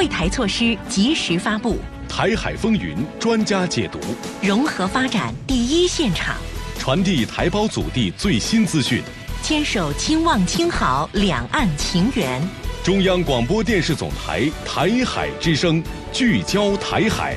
惠台措施及时发布， 台海风云专家解读， 融合发展第一现场， 传递台胞祖地最新资讯， 牵手亲望亲好两岸情缘。 中央广播电视总台台海之声，聚焦台海。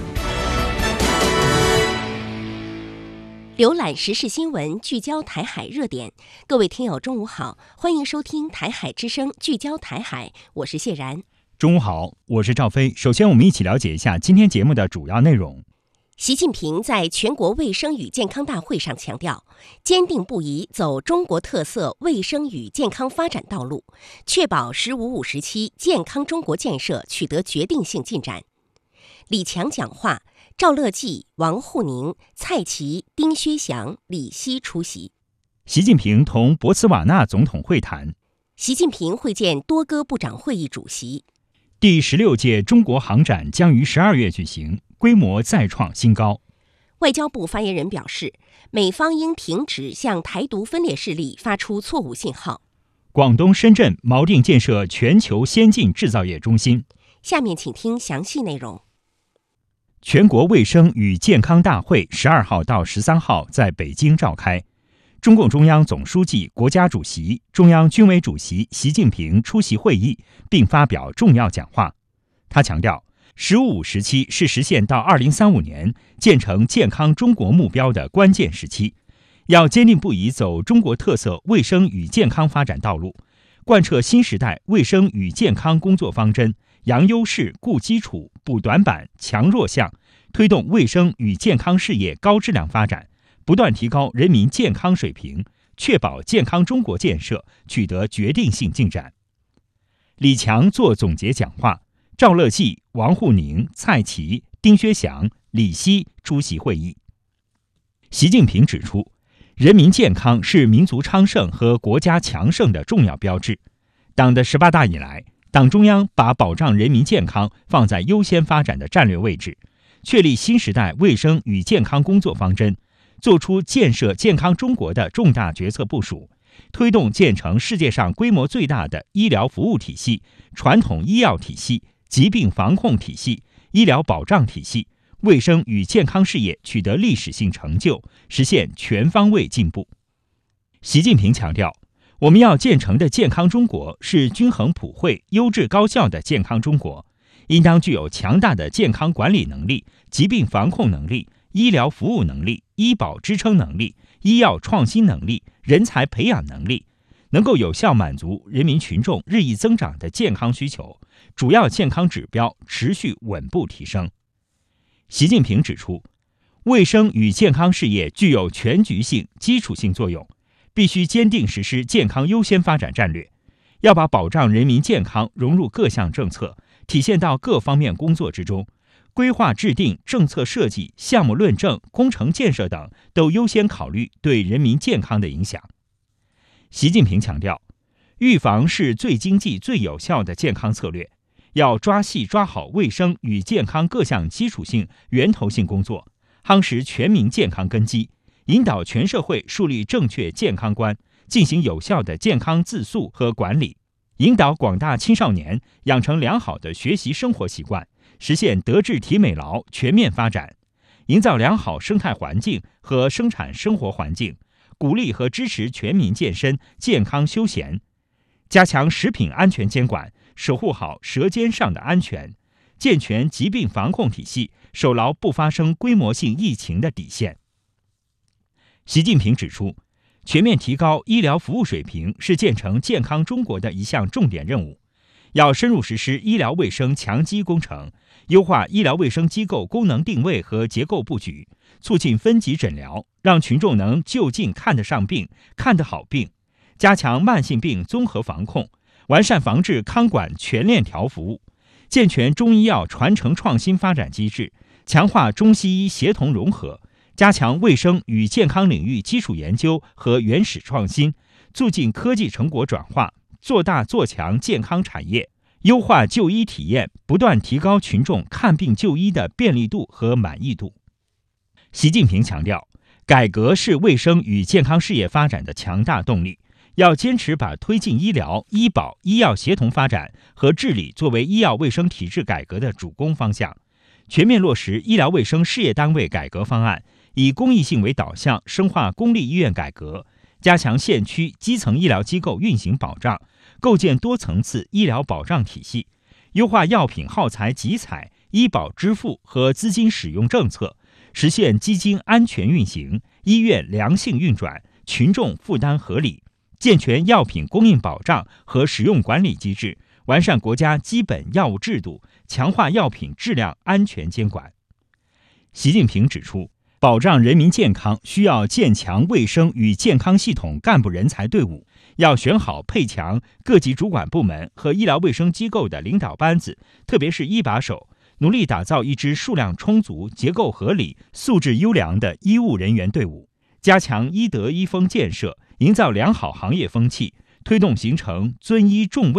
浏览时事新闻，聚焦台海热点。各位听友中午好，欢迎收听台海之声，聚焦台海，我是谢然。 中午好，我是赵飞。首先我们一起了解一下今天节目的主要内容。 习近平在全国卫生与健康大会上强调，坚定不移走中国特色卫生与健康发展道路，确保“十五五”时期健康中国建设取得决定性进展。李强讲话，赵乐际、王沪宁、蔡奇、丁薛祥、李希出席。 习近平同博茨瓦纳总统会谈。 习近平会见多哥部长会议主席。 第16届中国航展将于12月举行，规模再创新高。 外交部发言人表示，美方应停止向台独分裂势力发出错误信号。 广东深圳锚定建设全球先进制造业中心。 下面请听详细内容。 全国卫生与健康大会12号到13号在北京召开，中共中央总书记、国家主席、中央军委主席习近平出席会议并发表重要讲话。他强调，“15+5”时期是实现到2035年建成健康中国目标的关键时期，要坚定不移走中国特色卫生与健康发展道路，贯彻新时代卫生与健康工作方针，扬优势、固基础、补短板、强弱项，推动卫生与健康事业高质量发展，不断提高人民健康水平，确保健康中国建设取得决定性进展。李强作总结讲话，赵乐际、王沪宁、蔡奇、丁薛祥、李希出席会议。习近平指出，人民健康是民族昌盛和国家强盛的重要标志。党的18大以来，党中央把保障人民健康放在优先发展的战略位置，确立新时代卫生与健康工作方针，做出建设健康中国的重大决策部署，推动建成世界上规模最大的医疗服务体系、传统医药体系、疾病防控体系、医疗保障体系，卫生与健康事业取得历史性成就，实现全方位进步。习近平强调，我们要建成的健康中国是均衡普惠、优质高效的健康中国，应当具有强大的健康管理能力、疾病防控能力、医疗服务能力、医保支撑能力、医药创新能力、人才培养能力，能够有效满足人民群众日益增长的健康需求，主要健康指标持续稳步提升。习近平指出，卫生与健康事业具有全局性、基础性作用，必须坚定实施健康优先发展战略，要把保障人民健康融入各项政策，体现到各方面工作之中，规划制定、政策设计、项目论证、工程建设等都优先考虑对人民健康的影响。习近平强调，预防是最经济、最有效的健康策略，要抓细抓好卫生与健康各项基础性、源头性工作，夯实全民健康根基，引导全社会树立正确健康观，进行有效的健康自述和管理，引导广大青少年养成良好的学习生活习惯，实现德智体美劳全面发展，营造良好生态环境和生产生活环境，鼓励和支持全民健身、健康休闲，加强食品安全监管，守护好舌尖上的安全，健全疾病防控体系，守牢不发生规模性疫情的底线。习近平指出，全面提高医疗服务水平是建成健康中国的一项重点任务，要深入实施医疗卫生强基工程，优化医疗卫生机构功能定位和结构布局，促进分级诊疗，让群众能就近看得上病、看得好病，加强慢性病综合防控，完善防治康管全链条服务，健全中医药传承创新发展机制，强化中西医协同融合，加强卫生与健康领域基础研究和原始创新，促进科技成果转化，做大做强健康产业，优化就医体验，不断提高群众看病就医的便利度和满意度。习近平强调，改革是卫生与健康事业发展的强大动力， 要坚持把推进医疗、医保、医药协同发展和治理作为医药卫生体制改革的主攻方向，全面落实医疗卫生事业单位改革方案，以公益性为导向，深化公立医院改革，加强县区基层医疗机构运行保障，构建多层次医疗保障体系，优化药品耗材集采、医保支付和资金使用政策，实现基金安全运行、医院良性运转、群众负担合理，健全药品供应保障和使用管理机制，完善国家基本药物制度，强化药品质量安全监管。习近平指出，保障人民健康需要建强卫生与健康系统干部人才队伍，要选好配强各级主管部门和医疗卫生机构的领导班子，特别是一把手，努力打造一支数量充足、结构合理、素质优良的医务人员队伍，加强医德医风建设，营造良好行业风气，推动形成尊医重卫